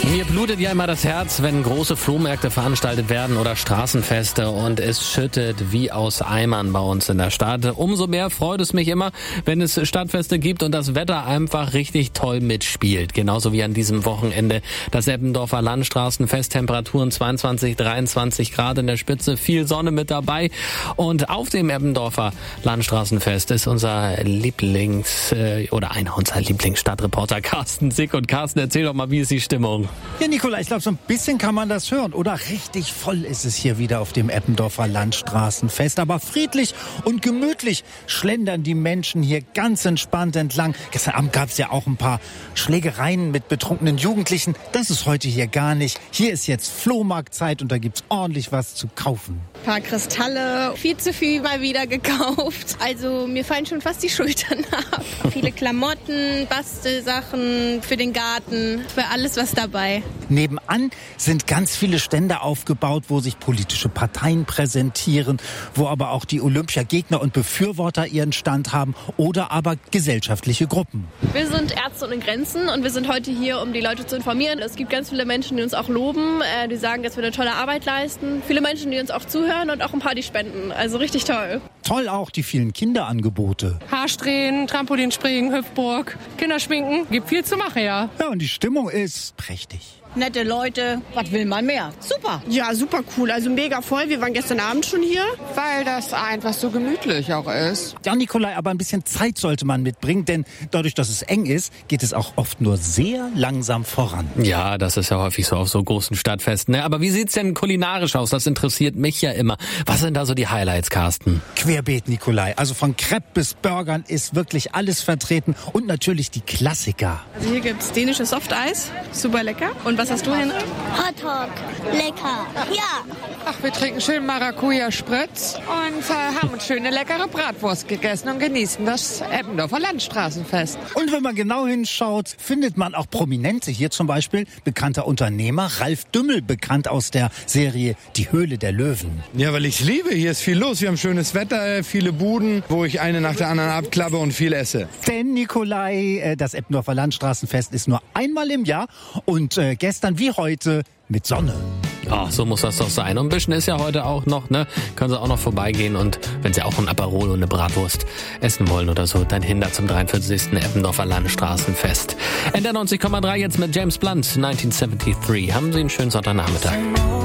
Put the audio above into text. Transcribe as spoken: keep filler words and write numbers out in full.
Mir blutet ja immer das Herz, wenn große Flohmärkte veranstaltet werden oder Straßenfeste und es schüttet wie aus Eimern bei uns in der Stadt. Umso mehr freut es mich immer, wenn es Stadtfeste gibt und das Wetter einfach richtig toll mitspielt. Genauso wie an diesem Wochenende das Eppendorfer Landstraßenfest. Temperaturen zweiundzwanzig, dreiundzwanzig Grad in der Spitze, viel Sonne mit dabei. Und auf dem Eppendorfer Landstraßenfest ist unser Lieblings- äh, oder einer unserer Lieblingsstadtreporter Carsten Sick. Und Carsten, erzähl doch mal, wie ist die Stimmung? Ja, Nicola, ich glaube, so ein bisschen kann man das hören. Oder richtig voll ist es hier wieder auf dem Eppendorfer Landstraßenfest. Aber friedlich und gemütlich schlendern die Menschen hier ganz entspannt entlang. Gestern Abend gab es ja auch ein paar Schlägereien mit betrunkenen Jugendlichen. Das ist heute hier gar nicht. Hier ist jetzt Flohmarktzeit und da gibt's ordentlich was zu kaufen. Ein paar Kristalle, viel zu viel mal wieder gekauft. Also mir fallen schon fast die Schultern ab. Viele Klamotten, Bastelsachen für den Garten, für alles was dabei. Nebenan sind ganz viele Stände aufgebaut, wo sich politische Parteien präsentieren, wo aber auch die Olympiagegner und Befürworter ihren Stand haben oder aber gesellschaftliche Gruppen. Wir sind Ärzte ohne Grenzen und wir sind heute hier, um die Leute zu informieren. Es gibt ganz viele Menschen, die uns auch loben, äh, die sagen, dass wir eine tolle Arbeit leisten. Viele Menschen, die uns auch zuhören und auch ein paar, die spenden. Also richtig toll. Toll auch die vielen Kinderangebote. Haarsträhnen, Trampolinspringen, Hüpfburg, Kinderschminken. Gibt viel zu machen, ja. Ja, und die Stimmung ist prächtig. Nette Leute, was will man mehr? Super. Ja, super cool. Also mega voll. Wir waren gestern Abend schon hier. Weil das einfach so gemütlich auch ist. Ja, Nikolai, aber ein bisschen Zeit sollte man mitbringen, denn dadurch, dass es eng ist, geht es auch oft nur sehr langsam voran. Ja, das ist ja häufig so auf so großen Stadtfesten. Ne? Aber wie sieht's denn kulinarisch aus? Das interessiert mich ja immer. Was sind da so die Highlights, Carsten? Querbeet, Nikolai. Also von Crepe bis Burgern ist wirklich alles vertreten und natürlich die Klassiker. Also hier gibt's dänisches Softeis, super lecker. Und was hast du, Henrik? Hotdog, lecker, ja. Ach, wir trinken schön Maracuja-Spritz und äh, haben uns schöne leckere Bratwurst gegessen und genießen das Eppendorfer Landstraßenfest. Und wenn man genau hinschaut, findet man auch Prominente. Hier zum Beispiel bekannter Unternehmer Ralf Dümmel, bekannt aus der Serie Die Höhle der Löwen. Ja, weil ich liebe. Hier ist viel los. Wir haben schönes Wetter, viele Buden, wo ich eine nach der anderen abklappe und viel esse. Denn, Nikolai, das Eppendorfer Landstraßenfest ist nur einmal im Jahr und äh, gestern wie heute mit Sonne. Ach, so muss das doch sein. Und ein bisschen ist ja heute auch noch, ne? Können Sie auch noch vorbeigehen und wenn Sie auch ein Aperol und eine Bratwurst essen wollen oder so, dann hin da zum dreiundvierzigsten Eppendorfer Landstraßenfest. N D R neunzig Komma drei jetzt mit James Blunt, neunzehnhundertdreiundsiebzig. Haben Sie einen schönen Sonntagnachmittag.